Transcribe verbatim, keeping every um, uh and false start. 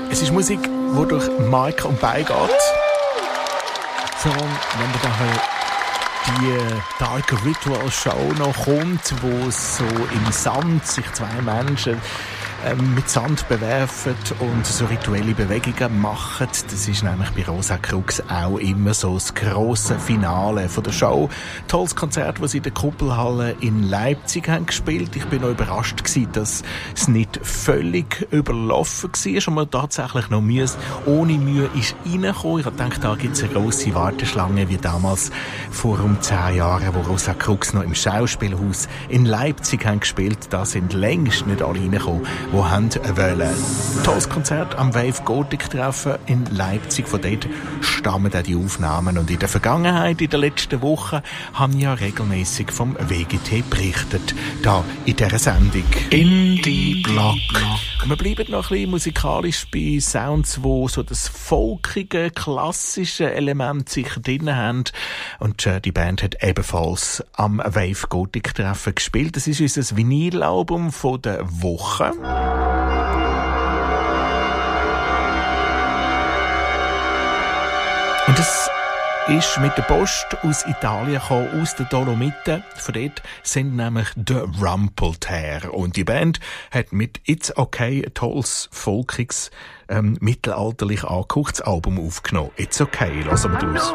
Es ist Musik, die durch Mike und Bei geht. Vor allem, wenn man da die Dark Ritual Show noch kommt, wo so im Sand sich zwei Menschen ähm, mit Sand bewerfen und so rituelle Bewegungen machen. Das ist nämlich bei Rosa Crux auch immer so das grosse Finale von der Show. Tolles Konzert, das sie in der Kuppelhalle in Leipzig haben gespielt. Ich bin noch überrascht gewesen, dass es nicht völlig überlaufen war und man tatsächlich noch Mühe, ohne Mühe ist reingekommen. Ich habe gedacht, da gibt es eine grosse Warteschlange, wie damals vor um zehn Jahren, wo Rosa Crux noch im Schauspielhaus in Leipzig haben gespielt. Da sind längst nicht alle reingekommen, die haben wollen. Tolles Konzert am Wave Gothic Treffen in Leipzig. Von dort stammen auch die Aufnahmen. Und in der Vergangenheit, in den letzten Wochen, haben ja regelmäßig vom W G T berichtet. Da in dieser Sendung. Indie Block. Und wir bleiben noch ein bisschen musikalisch bei Sounds, wo so das folkige, klassische Element sicher drin haben. Und äh, die Band hat ebenfalls am Wave Gothic Treffen gespielt. Das ist unser Vinylalbum von der Woche. Und es ist mit der Post aus Italien gekommen, aus den Dolomiten. Von dort sind nämlich The Rumpled her. Und die Band hat mit It's Okay ein tolles, folkiges, ähm, mittelalterlich angehauchtes Album aufgenommen. It's Okay, lassen wir draus.